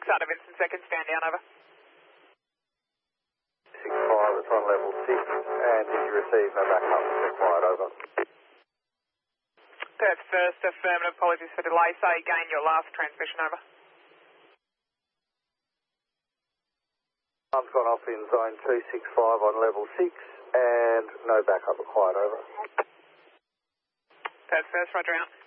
out of Vincent, second, stand down, over. 65, it's on level 6, and did you receive no backup? Check wide, over. Perth first, affirmative, apologies for delay. Say again your last transmission, over. Alarm's gone off in zone 265 on level 6, and no backup required, over. Perth first, roger out.